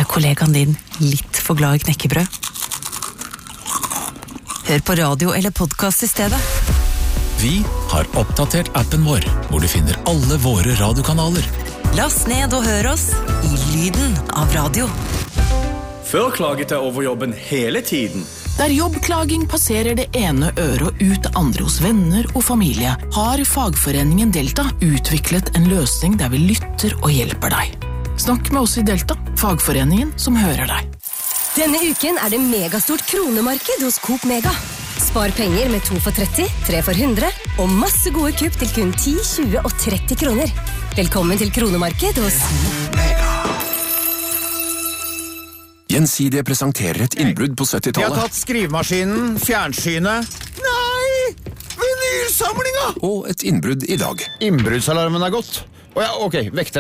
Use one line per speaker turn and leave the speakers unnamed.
kollegaen din litt for glad i knekkebrød? Hør på radio eller podcast i stedet.
Vi har oppdatert appen vår, hvor du finner alle våre radiokanaler.
Last ned og hør oss i lyden av radio.
Før klaget jeg over jobben hele tiden.
Der jobbklaging passerer det ene øret og ut det andre hos venner og familie, har fagforeningen Delta utviklet en løsning der vi lytter og hjelper deg. Snakk med oss i Delta, fagforeningen som hører deg.
Denne uken er det megastort kronemarked hos Coop Mega. Spar penger med 2 for 30, 3 for 100 og masse gode kupp til kun 10, 20 og 30 kroner. Velkommen til kronemarked hos Mega.
Gjensidige presenterer et innbrudd på 70-tallet.
De har tatt skrivemaskinen, fjernsynet. Nei! Vinylsamlinga!
Og et innbrudd i dag.
Innbruddsalarmen er gått. Ok, vekter.